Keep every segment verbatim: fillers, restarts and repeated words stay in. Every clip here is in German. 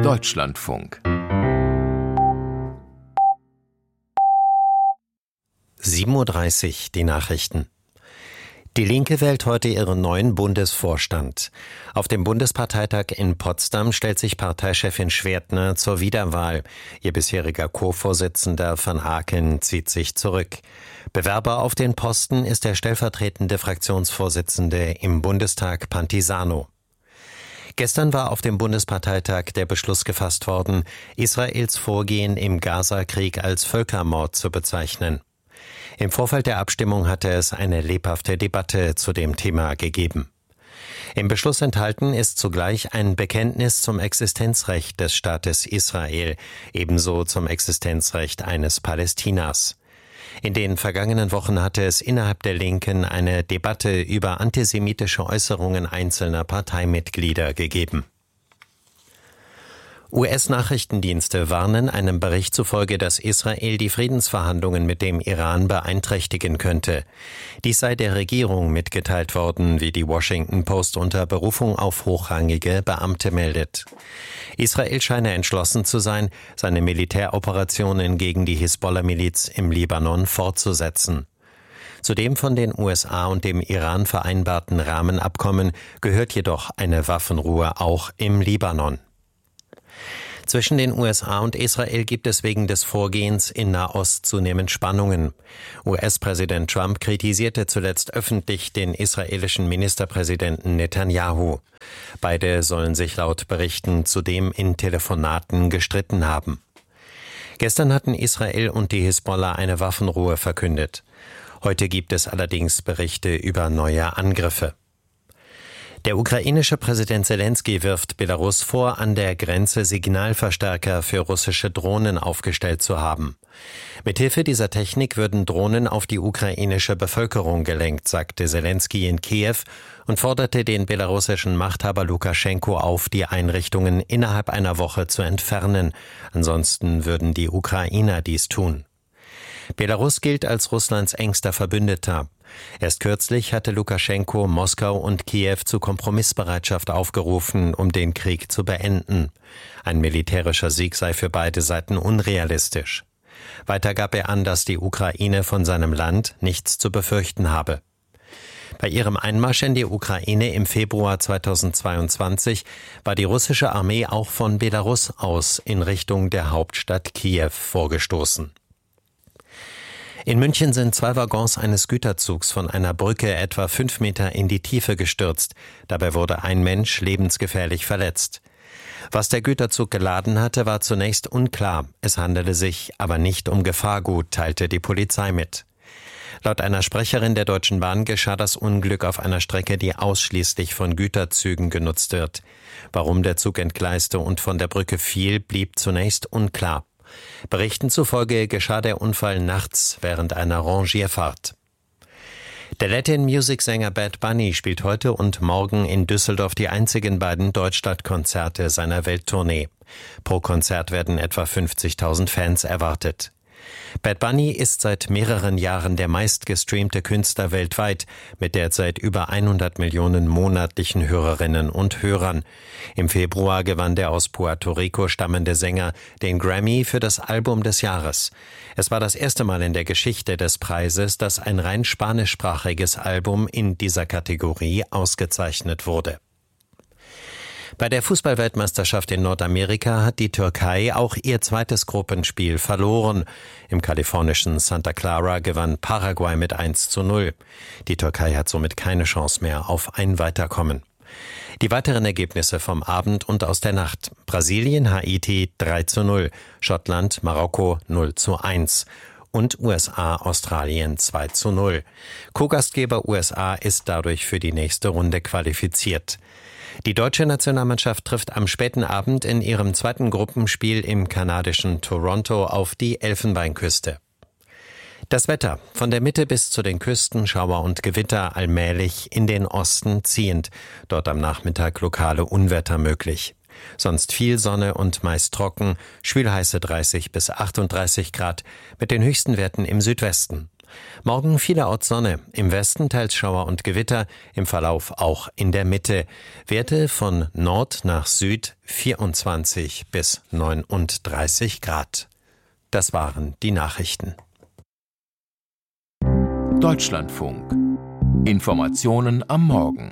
Deutschlandfunk. sieben Uhr dreißig, die Nachrichten. Die Linke wählt heute ihren neuen Bundesvorstand. Auf dem Bundesparteitag in Potsdam stellt sich Parteichefin Schwertner zur Wiederwahl. Ihr bisheriger Co-Vorsitzender van Aken zieht sich zurück. Bewerber auf den Posten ist der stellvertretende Fraktionsvorsitzende im Bundestag Pantisano. Gestern war auf dem Bundesparteitag der Beschluss gefasst worden, Israels Vorgehen im Gaza-Krieg als Völkermord zu bezeichnen. Im Vorfeld der Abstimmung hatte es eine lebhafte Debatte zu dem Thema gegeben. Im Beschluss enthalten ist zugleich ein Bekenntnis zum Existenzrecht des Staates Israel, ebenso zum Existenzrecht eines Palästinas. In den vergangenen Wochen hatte es innerhalb der Linken eine Debatte über antisemitische Äußerungen einzelner Parteimitglieder gegeben. U S-Nachrichtendienste warnen einem Bericht zufolge, dass Israel die Friedensverhandlungen mit dem Iran beeinträchtigen könnte. Dies sei der Regierung mitgeteilt worden, wie die Washington Post unter Berufung auf hochrangige Beamte meldet. Israel scheine entschlossen zu sein, seine Militäroperationen gegen die Hisbollah-Miliz im Libanon fortzusetzen. Zu dem von den U S A und dem Iran vereinbarten Rahmenabkommen gehört jedoch eine Waffenruhe auch im Libanon. Zwischen den U S A und Israel gibt es wegen des Vorgehens in Nahost zunehmend Spannungen. U S-Präsident Trump kritisierte zuletzt öffentlich den israelischen Ministerpräsidenten Netanyahu. Beide sollen sich laut Berichten zudem in Telefonaten gestritten haben. Gestern hatten Israel und die Hisbollah eine Waffenruhe verkündet. Heute gibt es allerdings Berichte über neue Angriffe. Der ukrainische Präsident Selenskyj wirft Belarus vor, an der Grenze Signalverstärker für russische Drohnen aufgestellt zu haben. Mithilfe dieser Technik würden Drohnen auf die ukrainische Bevölkerung gelenkt, sagte Selenskyj in Kiew und forderte den belarussischen Machthaber Lukaschenko auf, die Einrichtungen innerhalb einer Woche zu entfernen. Ansonsten würden die Ukrainer dies tun. Belarus gilt als Russlands engster Verbündeter. Erst kürzlich hatte Lukaschenko Moskau und Kiew zu Kompromissbereitschaft aufgerufen, um den Krieg zu beenden. Ein militärischer Sieg sei für beide Seiten unrealistisch. Weiter gab er an, dass die Ukraine von seinem Land nichts zu befürchten habe. Bei ihrem Einmarsch in die Ukraine im Februar zweitausendzweiundzwanzig war die russische Armee auch von Belarus aus in Richtung der Hauptstadt Kiew vorgestoßen. In München sind zwei Waggons eines Güterzugs von einer Brücke etwa fünf Meter in die Tiefe gestürzt. Dabei wurde ein Mensch lebensgefährlich verletzt. Was der Güterzug geladen hatte, war zunächst unklar. Es handele sich aber nicht um Gefahrgut, teilte die Polizei mit. Laut einer Sprecherin der Deutschen Bahn geschah das Unglück auf einer Strecke, die ausschließlich von Güterzügen genutzt wird. Warum der Zug entgleiste und von der Brücke fiel, blieb zunächst unklar. Berichten zufolge geschah der Unfall nachts während einer Rangierfahrt. Der Latin-Music-Sänger Bad Bunny spielt heute und morgen in Düsseldorf die einzigen beiden Deutschlandkonzerte seiner Welttournee. Pro Konzert werden etwa fünfzigtausend Fans erwartet. Bad Bunny ist seit mehreren Jahren der meistgestreamte Künstler weltweit mit derzeit über hundert Millionen monatlichen Hörerinnen und Hörern. Im Februar gewann der aus Puerto Rico stammende Sänger den Grammy für das Album des Jahres. Es war das erste Mal in der Geschichte des Preises, dass ein rein spanischsprachiges Album in dieser Kategorie ausgezeichnet wurde. Bei der Fußballweltmeisterschaft in Nordamerika hat die Türkei auch ihr zweites Gruppenspiel verloren. Im kalifornischen Santa Clara gewann Paraguay mit eins zu null. Die Türkei hat somit keine Chance mehr auf ein Weiterkommen. Die weiteren Ergebnisse vom Abend und aus der Nacht: Brasilien, Haiti drei zu null, Schottland, Marokko null zu eins. Und U S A, Australien zwei zu null. Co-Gastgeber U S A ist dadurch für die nächste Runde qualifiziert. Die deutsche Nationalmannschaft trifft am späten Abend in ihrem zweiten Gruppenspiel im kanadischen Toronto auf die Elfenbeinküste. Das Wetter: Von der Mitte bis zu den Küsten Schauer und Gewitter, allmählich in den Osten ziehend. Dort am Nachmittag lokale Unwetter möglich. Sonst viel Sonne und meist trocken, schwülheiße dreißig bis achtunddreißig Grad mit den höchsten Werten im Südwesten. Morgen vielerorts Sonne, im Westen teils Schauer und Gewitter, im Verlauf auch in der Mitte. Werte von Nord nach Süd vierundzwanzig bis neununddreißig Grad. Das waren die Nachrichten. Deutschlandfunk. Informationen am Morgen.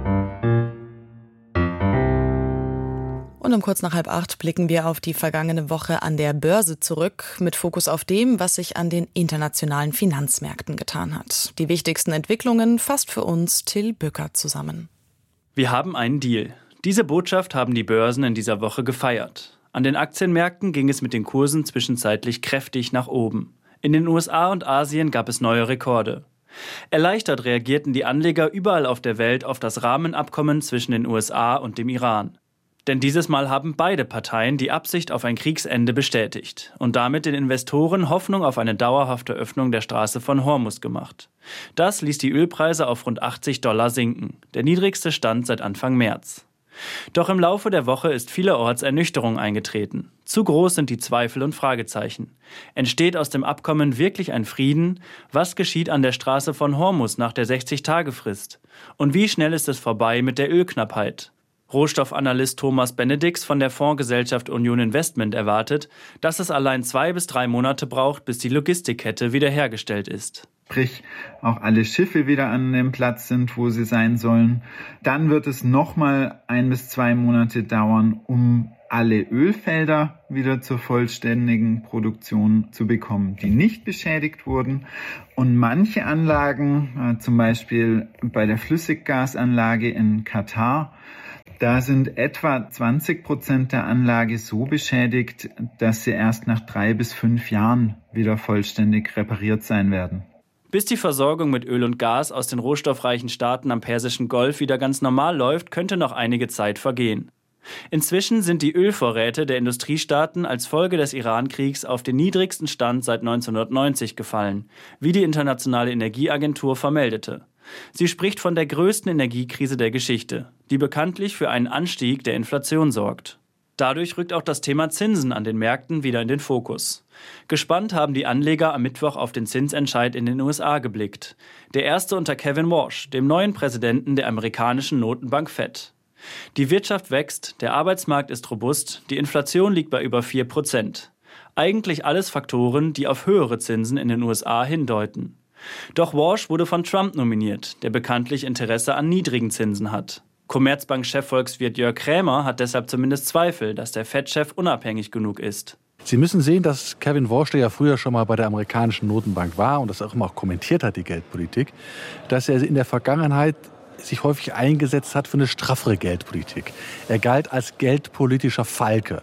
Und um kurz nach halb acht blicken wir auf die vergangene Woche an der Börse zurück, mit Fokus auf dem, was sich an den internationalen Finanzmärkten getan hat. Die wichtigsten Entwicklungen fasst für uns Till Bücker zusammen. Wir haben einen Deal. Diese Botschaft haben die Börsen in dieser Woche gefeiert. An den Aktienmärkten ging es mit den Kursen zwischenzeitlich kräftig nach oben. In den U S A und Asien gab es neue Rekorde. Erleichtert reagierten die Anleger überall auf der Welt auf das Rahmenabkommen zwischen den U S A und dem Iran. Denn dieses Mal haben beide Parteien die Absicht auf ein Kriegsende bestätigt und damit den Investoren Hoffnung auf eine dauerhafte Öffnung der Straße von Hormuz gemacht. Das ließ die Ölpreise auf rund achtzig Dollar sinken, der niedrigste Stand seit Anfang März. Doch im Laufe der Woche ist vielerorts Ernüchterung eingetreten. Zu groß sind die Zweifel und Fragezeichen. Entsteht aus dem Abkommen wirklich ein Frieden? Was geschieht an der Straße von Hormuz nach der sechzig-Tage-Frist? Und wie schnell ist es vorbei mit der Ölknappheit? Rohstoffanalyst Thomas Benedix von der Fondsgesellschaft Union Investment erwartet, dass es allein zwei bis drei Monate braucht, bis die Logistikkette wiederhergestellt ist. Sprich, auch alle Schiffe wieder an dem Platz sind, wo sie sein sollen. Dann wird es nochmal ein bis zwei Monate dauern, um alle Ölfelder wieder zur vollständigen Produktion zu bekommen, die nicht beschädigt wurden. Und manche Anlagen, zum Beispiel bei der Flüssiggasanlage in Katar, da sind etwa zwanzig Prozent der Anlage so beschädigt, dass sie erst nach drei bis fünf Jahren wieder vollständig repariert sein werden. Bis die Versorgung mit Öl und Gas aus den rohstoffreichen Staaten am Persischen Golf wieder ganz normal läuft, könnte noch einige Zeit vergehen. Inzwischen sind die Ölvorräte der Industriestaaten als Folge des Iran-Kriegs auf den niedrigsten Stand seit neunzehnhundertneunzig gefallen, wie die Internationale Energieagentur vermeldete. Sie spricht von der größten Energiekrise der Geschichte, die bekanntlich für einen Anstieg der Inflation sorgt. Dadurch rückt auch das Thema Zinsen an den Märkten wieder in den Fokus. Gespannt haben die Anleger am Mittwoch auf den Zinsentscheid in den U S A geblickt. Der erste unter Kevin Warsh, dem neuen Präsidenten der amerikanischen Notenbank Fed. Die Wirtschaft wächst, der Arbeitsmarkt ist robust, die Inflation liegt bei über vier Prozent. Eigentlich alles Faktoren, die auf höhere Zinsen in den U S A hindeuten. Doch Warsh wurde von Trump nominiert, der bekanntlich Interesse an niedrigen Zinsen hat. Commerzbank-Chefvolkswirt Jörg Krämer hat deshalb zumindest Zweifel, dass der Fed-Chef unabhängig genug ist. Sie müssen sehen, dass Kevin Warsh, der ja früher schon mal bei der amerikanischen Notenbank war und das auch immer auch kommentiert hat, die Geldpolitik, dass er in der Vergangenheit sich häufig eingesetzt hat für eine straffere Geldpolitik. Er galt als geldpolitischer Falke.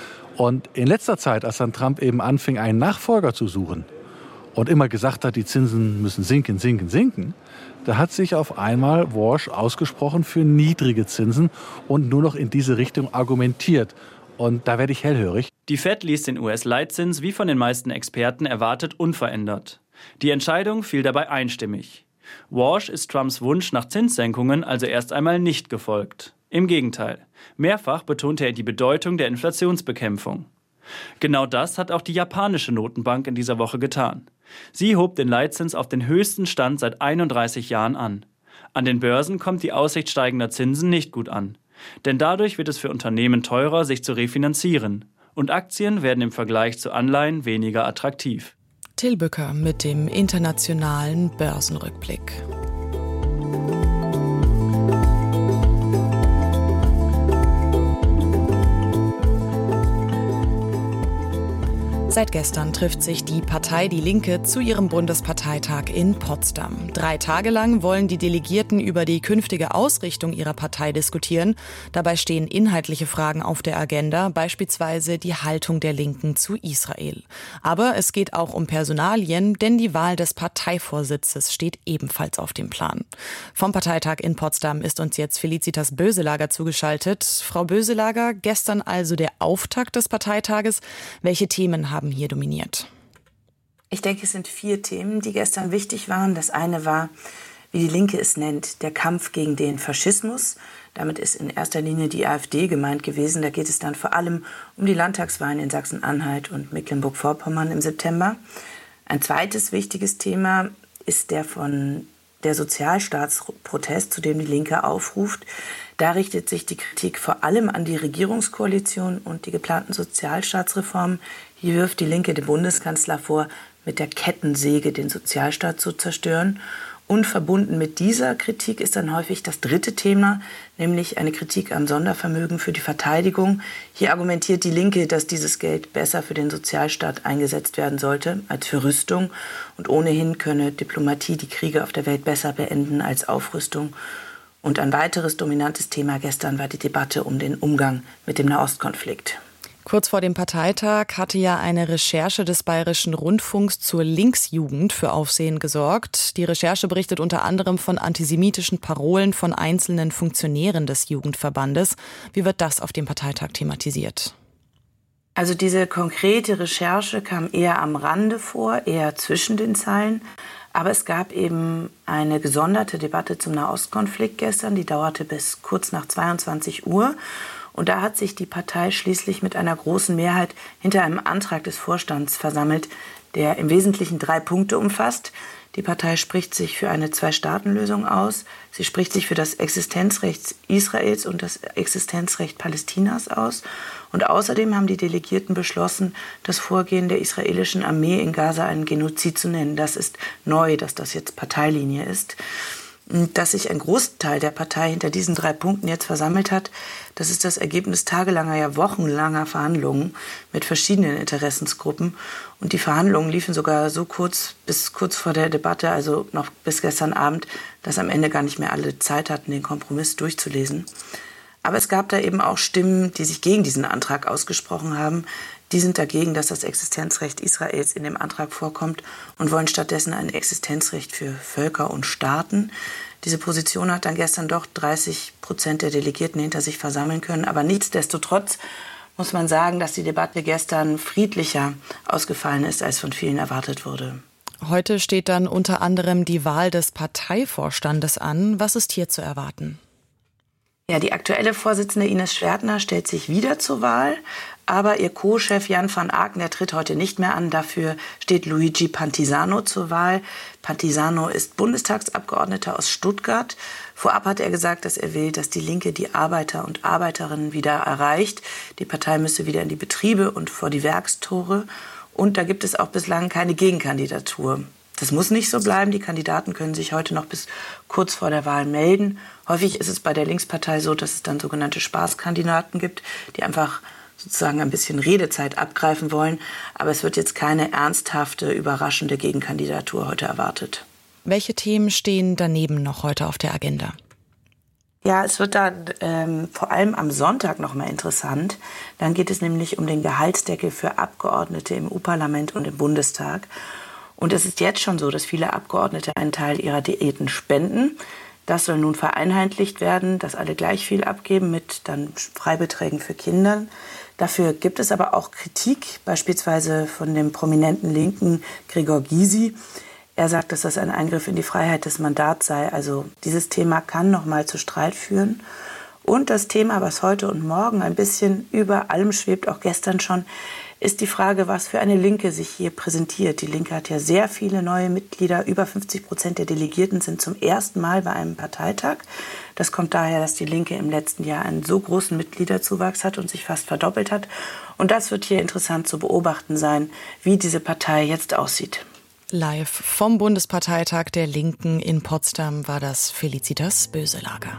Und in letzter Zeit, als dann Trump eben anfing, einen Nachfolger zu suchen und immer gesagt hat, die Zinsen müssen sinken, sinken, sinken, da hat sich auf einmal Warsh ausgesprochen für niedrige Zinsen und nur noch in diese Richtung argumentiert. Und da werde ich hellhörig. Die Fed ließ den U S-Leitzins, wie von den meisten Experten erwartet, unverändert. Die Entscheidung fiel dabei einstimmig. Warsh ist Trumps Wunsch nach Zinssenkungen also erst einmal nicht gefolgt. Im Gegenteil. Mehrfach betonte er die Bedeutung der Inflationsbekämpfung. Genau das hat auch die japanische Notenbank in dieser Woche getan. Sie hob den Leitzins auf den höchsten Stand seit einunddreißig Jahren an. An den Börsen kommt die Aussicht steigender Zinsen nicht gut an. Denn dadurch wird es für Unternehmen teurer, sich zu refinanzieren. Und Aktien werden im Vergleich zu Anleihen weniger attraktiv. Till Bücker mit dem internationalen Börsenrückblick. Seit gestern trifft sich die Partei Die Linke zu ihrem Bundesparteitag in Potsdam. Drei Tage lang wollen die Delegierten über die künftige Ausrichtung ihrer Partei diskutieren. Dabei stehen inhaltliche Fragen auf der Agenda, beispielsweise die Haltung der Linken zu Israel. Aber es geht auch um Personalien, denn die Wahl des Parteivorsitzes steht ebenfalls auf dem Plan. Vom Parteitag in Potsdam ist uns jetzt Felicitas Böselager zugeschaltet. Frau Böselager, gestern also der Auftakt des Parteitages. Welche Themen haben hier dominiert? Ich denke, es sind vier Themen, die gestern wichtig waren. Das eine war, wie die Linke es nennt, der Kampf gegen den Faschismus. Damit ist in erster Linie die AfD gemeint gewesen. Da geht es dann vor allem um die Landtagswahlen in Sachsen-Anhalt und Mecklenburg-Vorpommern im September. Ein zweites wichtiges Thema ist der von der Sozialstaatsprotest, zu dem die Linke aufruft. Da richtet sich die Kritik vor allem an die Regierungskoalition und die geplanten Sozialstaatsreformen. Hier wirft die Linke dem Bundeskanzler vor, mit der Kettensäge den Sozialstaat zu zerstören. Und verbunden mit dieser Kritik ist dann häufig das dritte Thema, nämlich eine Kritik am Sondervermögen für die Verteidigung. Hier argumentiert die Linke, dass dieses Geld besser für den Sozialstaat eingesetzt werden sollte als für Rüstung. Und ohnehin könne Diplomatie die Kriege auf der Welt besser beenden als Aufrüstung. Und ein weiteres dominantes Thema gestern war die Debatte um den Umgang mit dem Nahostkonflikt. Kurz vor dem Parteitag hatte ja eine Recherche des Bayerischen Rundfunks zur Linksjugend für Aufsehen gesorgt. Die Recherche berichtet unter anderem von antisemitischen Parolen von einzelnen Funktionären des Jugendverbandes. Wie wird das auf dem Parteitag thematisiert? Also diese konkrete Recherche kam eher am Rande vor, eher zwischen den Zeilen. Aber es gab eben eine gesonderte Debatte zum Nahostkonflikt gestern, die dauerte bis kurz nach zweiundzwanzig Uhr. Und da hat sich die Partei schließlich mit einer großen Mehrheit hinter einem Antrag des Vorstands versammelt, der im Wesentlichen drei Punkte umfasst. Die Partei spricht sich für eine Zwei-Staaten-Lösung aus. Sie spricht sich für das Existenzrecht Israels und das Existenzrecht Palästinas aus. Und außerdem haben die Delegierten beschlossen, das Vorgehen der israelischen Armee in Gaza einen Genozid zu nennen. Das ist neu, dass das jetzt Parteilinie ist. Dass sich ein Großteil der Partei hinter diesen drei Punkten jetzt versammelt hat, das ist das Ergebnis tagelanger, ja wochenlanger Verhandlungen mit verschiedenen Interessensgruppen. Und die Verhandlungen liefen sogar so kurz, bis kurz vor der Debatte, also noch bis gestern Abend, dass am Ende gar nicht mehr alle Zeit hatten, den Kompromiss durchzulesen. Aber es gab da eben auch Stimmen, die sich gegen diesen Antrag ausgesprochen haben. Die sind dagegen, dass das Existenzrecht Israels in dem Antrag vorkommt und wollen stattdessen ein Existenzrecht für Völker und Staaten. Diese Position hat dann gestern doch dreißig Prozent der Delegierten hinter sich versammeln können. Aber nichtsdestotrotz muss man sagen, dass die Debatte gestern friedlicher ausgefallen ist, als von vielen erwartet wurde. Heute steht dann unter anderem die Wahl des Parteivorstandes an. Was ist hier zu erwarten? Ja, die aktuelle Vorsitzende Ines Schwertner stellt sich wieder zur Wahl. Aber ihr Co-Chef Jan van Aken, der tritt heute nicht mehr an. Dafür steht Luigi Pantisano zur Wahl. Pantisano ist Bundestagsabgeordneter aus Stuttgart. Vorab hat er gesagt, dass er will, dass die Linke die Arbeiter und Arbeiterinnen wieder erreicht. Die Partei müsse wieder in die Betriebe und vor die Werkstore. Und da gibt es auch bislang keine Gegenkandidatur. Das muss nicht so bleiben. Die Kandidaten können sich heute noch bis kurz vor der Wahl melden. Häufig ist es bei der Linkspartei so, dass es dann sogenannte Spaßkandidaten gibt, die einfach sozusagen ein bisschen Redezeit abgreifen wollen. Aber es wird jetzt keine ernsthafte, überraschende Gegenkandidatur heute erwartet. Welche Themen stehen daneben noch heute auf der Agenda? Ja, es wird dann ähm, vor allem am Sonntag noch mal interessant. Dann geht es nämlich um den Gehaltsdeckel für Abgeordnete im U Parlament und im Bundestag. Und es ist jetzt schon so, dass viele Abgeordnete einen Teil ihrer Diäten spenden. Das soll nun vereinheitlicht werden, dass alle gleich viel abgeben mit dann Freibeträgen für Kinder. Dafür gibt es aber auch Kritik, beispielsweise von dem prominenten Linken Gregor Gysi. Er sagt, dass das ein Eingriff in die Freiheit des Mandats sei. Also dieses Thema kann noch mal zu Streit führen. Und das Thema, was heute und morgen ein bisschen über allem schwebt, auch gestern schon, ist die Frage, was für eine Linke sich hier präsentiert. Die Linke hat ja sehr viele neue Mitglieder. Über fünfzig Prozent der Delegierten sind zum ersten Mal bei einem Parteitag. Das kommt daher, dass die Linke im letzten Jahr einen so großen Mitgliederzuwachs hat und sich fast verdoppelt hat. Und das wird hier interessant zu beobachten sein, wie diese Partei jetzt aussieht. Live vom Bundesparteitag der Linken in Potsdam war das Felicitas Böselager.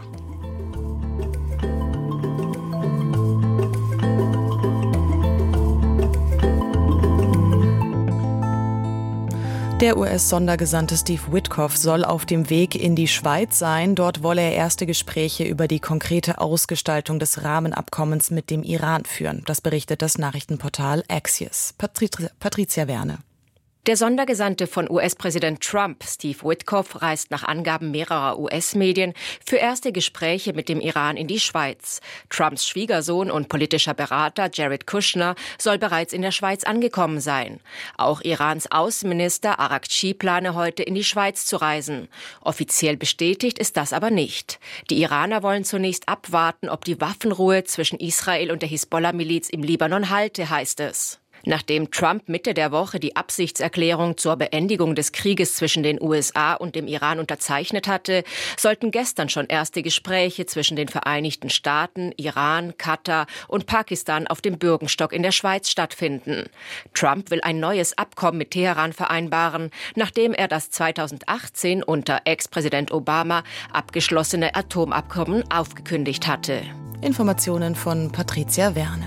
Der U S-Sondergesandte Steve Witkoff soll auf dem Weg in die Schweiz sein. Dort wolle er erste Gespräche über die konkrete Ausgestaltung des Rahmenabkommens mit dem Iran führen. Das berichtet das Nachrichtenportal Axios. Patrizia, Patrizia Werne. Der Sondergesandte von U S-Präsident Trump, Steve Witkoff, reist nach Angaben mehrerer U S-Medien für erste Gespräche mit dem Iran in die Schweiz. Trumps Schwiegersohn und politischer Berater Jared Kushner soll bereits in der Schweiz angekommen sein. Auch Irans Außenminister Araghchi plane heute in die Schweiz zu reisen. Offiziell bestätigt ist das aber nicht. Die Iraner wollen zunächst abwarten, ob die Waffenruhe zwischen Israel und der Hisbollah-Miliz im Libanon halte, heißt es. Nachdem Trump Mitte der Woche die Absichtserklärung zur Beendigung des Krieges zwischen den U S A und dem Iran unterzeichnet hatte, sollten gestern schon erste Gespräche zwischen den Vereinigten Staaten, Iran, Katar und Pakistan auf dem Bürgenstock in der Schweiz stattfinden. Trump will ein neues Abkommen mit Teheran vereinbaren, nachdem er das zweitausendachtzehn unter Ex-Präsident Obama abgeschlossene Atomabkommen aufgekündigt hatte. Informationen von Patricia Werner.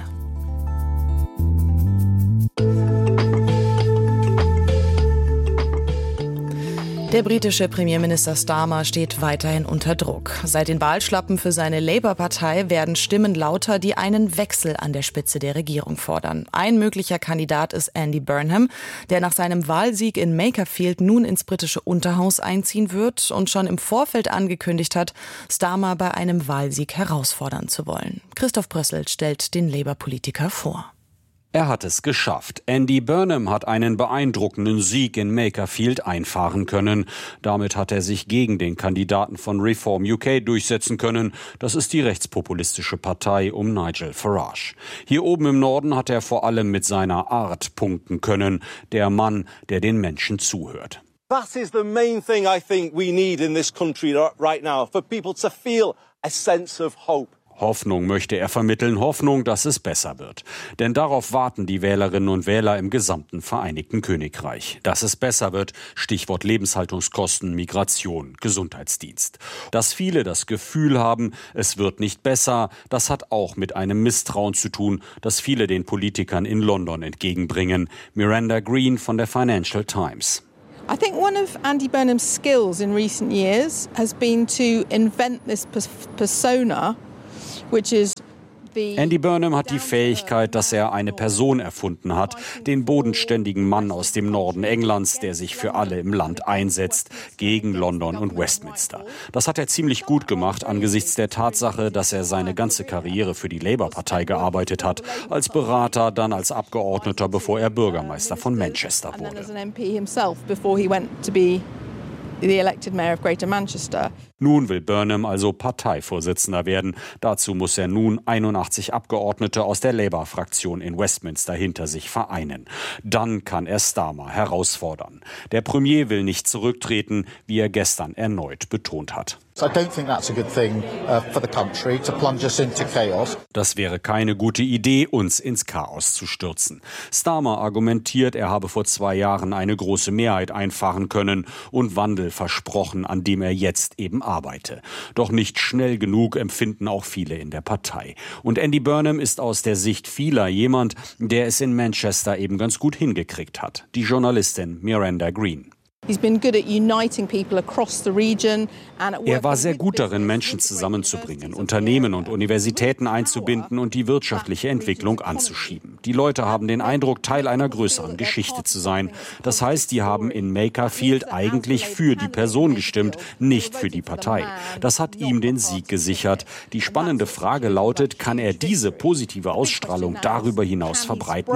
Der britische Premierminister Starmer steht weiterhin unter Druck. Seit den Wahlschlappen für seine Labour-Partei werden Stimmen lauter, die einen Wechsel an der Spitze der Regierung fordern. Ein möglicher Kandidat ist Andy Burnham, der nach seinem Wahlsieg in Makerfield nun ins britische Unterhaus einziehen wird und schon im Vorfeld angekündigt hat, Starmer bei einem Wahlsieg herausfordern zu wollen. Christoph Brössel stellt den Labour-Politiker vor. Er hat es geschafft. Andy Burnham hat einen beeindruckenden Sieg in Makerfield einfahren können. Damit hat er sich gegen den Kandidaten von Reform U K durchsetzen können. Das ist die rechtspopulistische Partei um Nigel Farage. Hier oben im Norden hat er vor allem mit seiner Art punkten können. Der Mann, der den Menschen zuhört. That is the main thing I think we need in this country right now, for people to feel a sense of hope. Hoffnung möchte er vermitteln, Hoffnung, dass es besser wird. Denn darauf warten die Wählerinnen und Wähler im gesamten Vereinigten Königreich. Dass es besser wird, Stichwort Lebenshaltungskosten, Migration, Gesundheitsdienst. Dass viele das Gefühl haben, es wird nicht besser, das hat auch mit einem Misstrauen zu tun, das viele den Politikern in London entgegenbringen. Miranda Green von der Financial Times. I think one of Andy Burnham's skills in recent years has been to invent this persona, which is Andy Burnham hat die Fähigkeit, dass er eine Person erfunden hat, den bodenständigen Mann aus dem Norden Englands, der sich für alle im Land einsetzt, gegen London und Westminster. Das hat er ziemlich gut gemacht angesichts der Tatsache, dass er seine ganze Karriere für die Labour-Partei gearbeitet hat, als Berater, dann als Abgeordneter, bevor er Bürgermeister von Manchester wurde. The elected mayor of Greater Manchester. Nun will Burnham also Parteivorsitzender werden. Dazu muss er nun einundachtzig Abgeordnete aus der Labour-Fraktion in Westminster hinter sich vereinen. Dann kann er Starmer herausfordern. Der Premier will nicht zurücktreten, wie er gestern erneut betont hat. Das wäre keine gute Idee, uns ins Chaos zu stürzen. Starmer argumentiert, er habe vor zwei Jahren eine große Mehrheit einfahren können und Wandel versprochen, an dem er jetzt eben arbeite. Doch nicht schnell genug empfinden auch viele in der Partei. Und Andy Burnham ist aus der Sicht vieler jemand, der es in Manchester eben ganz gut hingekriegt hat. Die Journalistin Miranda Green. Er war sehr gut darin, Menschen zusammenzubringen, Unternehmen und Universitäten einzubinden und die wirtschaftliche Entwicklung anzuschieben. Die Leute haben den Eindruck, Teil einer größeren Geschichte zu sein. Das heißt, die haben in Makerfield eigentlich für die Person gestimmt, nicht für die Partei. Das hat ihm den Sieg gesichert. Die spannende Frage lautet, kann er diese positive Ausstrahlung darüber hinaus verbreiten?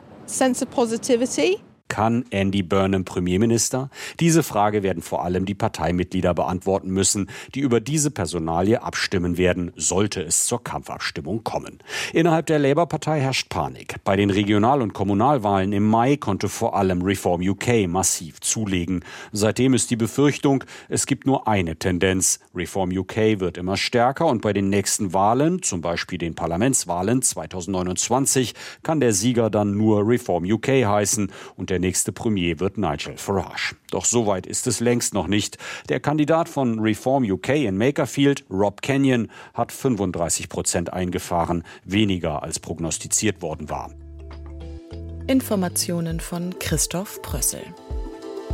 Kann Andy Burnham Premierminister? Diese Frage werden vor allem die Parteimitglieder beantworten müssen, die über diese Personalie abstimmen werden, sollte es zur Kampfabstimmung kommen. Innerhalb der Labour-Partei herrscht Panik. Bei den Regional- und Kommunalwahlen im Mai konnte vor allem Reform U K massiv zulegen. Seitdem ist die Befürchtung, es gibt nur eine Tendenz. Reform U K wird immer stärker und bei den nächsten Wahlen, zum Beispiel den Parlamentswahlen zweitausendneunundzwanzig, kann der Sieger dann nur Reform U K heißen und der Der nächste Premier wird Nigel Farage. Doch so weit ist es längst noch nicht. Der Kandidat von Reform U K in Makerfield, Rob Kenyon, hat fünfunddreißig Prozent eingefahren, weniger als prognostiziert worden war. Informationen von Christoph Brössel.